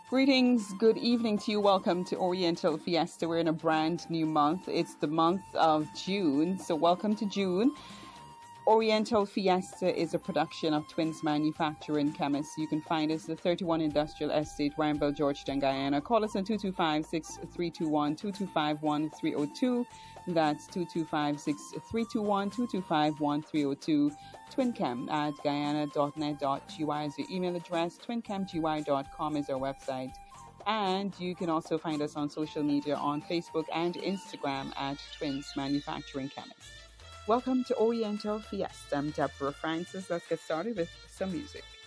Greetings, good evening to you. Welcome to Oriental Fiesta. We're in a brand new month. It's the month of June, so welcome to June. Oriental Fiesta is a production of Twins Manufacturing Chemists. You can find us at 31 Industrial Estate, Warrenville, Georgetown, Guyana. Call us on 225-6321, 225-1302. That's 225-6321, 225-1302. Twinchem at guyana.net.gy is your email address. twincamgy.com is our website. And you can also find us on social media on Facebook and Instagram at Twins Manufacturing Chemists. Welcome to Oriental Fiesta. I'm Deborah Francis. Let's get started with some music.